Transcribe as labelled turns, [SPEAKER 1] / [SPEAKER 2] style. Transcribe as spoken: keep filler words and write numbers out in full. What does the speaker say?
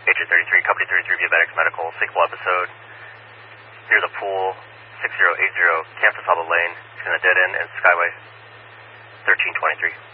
[SPEAKER 1] Agent thirty-three, Company thirty-three, Vietmedics Medical, signal episode near the pool, six zero eight zero, Kansas Hollow Lane. It's going to dead end and Skyway thirteen twenty-three.